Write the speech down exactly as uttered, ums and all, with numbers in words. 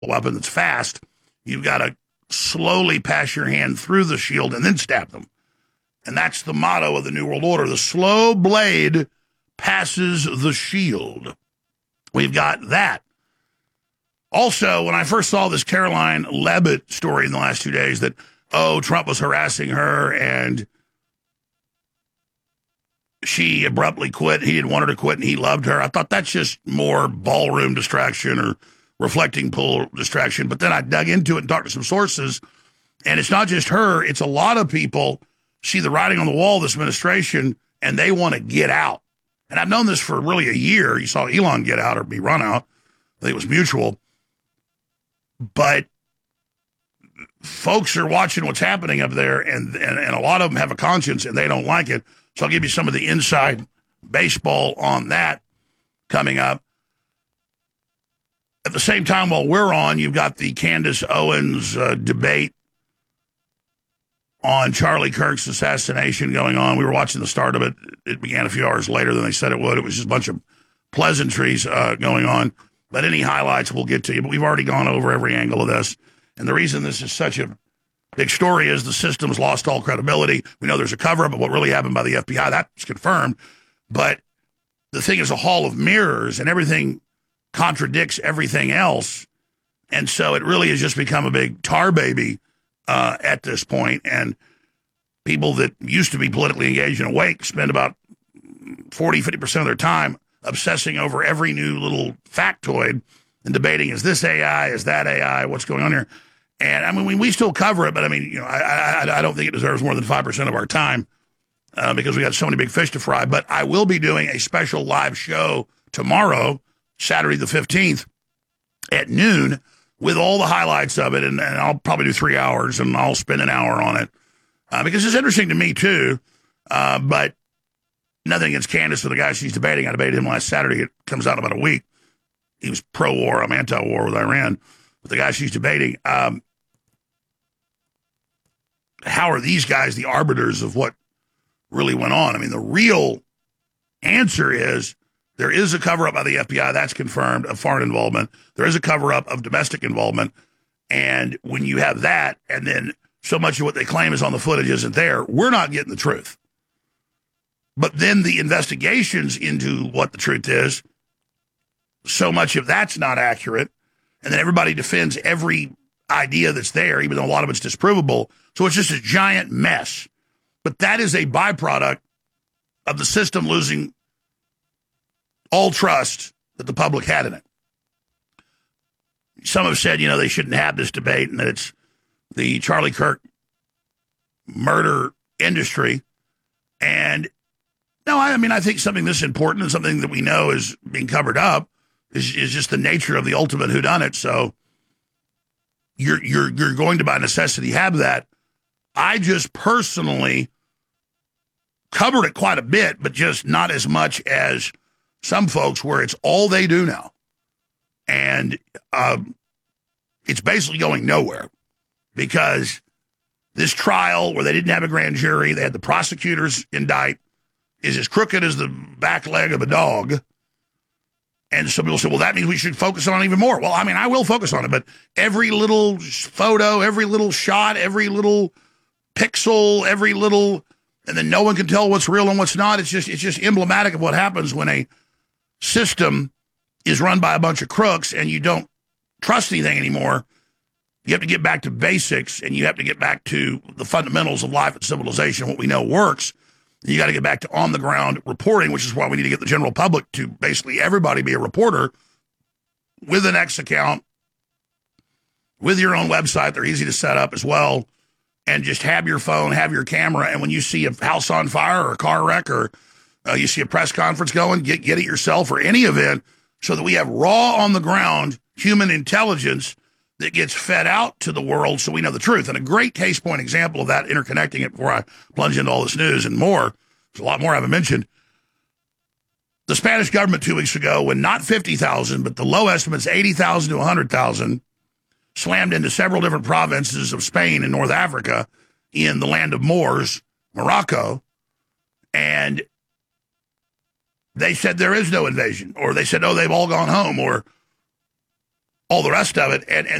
weapon that's fast. You've got to slowly pass your hand through the shield and then stab them. And that's the motto of the New World Order. The slow blade passes the shield. We've got that. Also, when I first saw this Caroline Leavitt story in the last two days that, oh, Trump was harassing her and she abruptly quit. He didn't want her to quit and he loved her. I thought that's just more ballroom distraction or reflecting pool distraction. But then I dug into it and talked to some sources. And it's not just her. It's a lot of people see the writing on the wall of this administration and they want to get out. And I've known this for really a year. You saw Elon get out or be run out. I think it was mutual. But folks are watching what's happening up there, and, and, and a lot of them have a conscience, and they don't like it. So I'll give you some of the inside baseball on that coming up. At the same time, while we're on, you've got the Candace Owens uh, debate on Charlie Kirk's assassination going on. We were watching the start of it. It began a few hours later than they said it would. It was just a bunch of pleasantries uh, going on. But any highlights we'll get to you. But we've already gone over every angle of this. And the reason this is such a big story is the system's lost all credibility. We know there's a cover-up of what really happened by the F B I. That's confirmed. But the thing is a hall of mirrors, and everything contradicts everything else. And so it really has just become a big tar baby uh, at this point. And people that used to be politically engaged and awake spend about forty, fifty percent of their time obsessing over every new little factoid and debating, is this A I, is that A I, what's going on here? And I mean, we, we still cover it, but I mean, you know, I, I, I don't think it deserves more than five percent of our time uh, because we got so many big fish to fry. But I will be doing a special live show tomorrow, Saturday the fifteenth at noon, with all the highlights of it. And, and I'll probably do three hours and I'll spend an hour on it uh, because it's interesting to me too. Uh, but nothing against Candace or the guy she's debating. I debated him last Saturday. It comes out in about a week. He was pro-war. I'm anti-war with Iran. But the guy she's debating, um, how are these guys the arbiters of what really went on? I mean, the real answer is there is a cover-up by the F B I. That's confirmed of foreign involvement. There is a cover-up of domestic involvement. And when you have that, and then so much of what they claim is on the footage isn't there, we're not getting the truth. But then the investigations into what the truth is, so much of that's not accurate. And then everybody defends every idea that's there, even though a lot of it's disprovable. So it's just a giant mess. But that is a byproduct of the system losing all trust that the public had in it. Some have said, you know, they shouldn't have this debate and that it's the Charlie Kirk murder industry. And no, I mean, I think something this important and something that we know is being covered up is, is just the nature of the ultimate whodunit. So you're you're you're going to by necessity have that. I just personally covered it quite a bit, but just not as much as some folks where it's all they do now. And um, it's basically going nowhere because this trial where they didn't have a grand jury, they had the prosecutors indict, is as crooked as the back leg of a dog. And some people say, well, that means we should focus on it even more. Well, I mean, I will focus on it, but every little photo, every little shot, every little pixel, every little, and then no one can tell what's real and what's not. It's just, it's just emblematic of what happens when a system is run by a bunch of crooks and you don't trust anything anymore. You have to get back to basics and you have to get back to the fundamentals of life and civilization, what we know works. You got to get back to on-the-ground reporting, which is why we need to get the general public to basically everybody be a reporter with an X account, with your own website. They're easy to set up as well. And just have your phone, have your camera, and when you see a house on fire or a car wreck or uh, you see a press conference going, get, get it yourself or any event so that we have raw on-the-ground human intelligence that gets fed out to the world so we know the truth. And a great case point example of that, interconnecting it before I plunge into all this news and more, there's a lot more I haven't mentioned. The Spanish government two weeks ago, when not fifty thousand, but the low estimate's eighty thousand to one hundred thousand, slammed into several different provinces of Spain and North Africa in the land of Moors, Morocco, and they said there is no invasion, or they said, oh, they've all gone home, or all the rest of it. And, and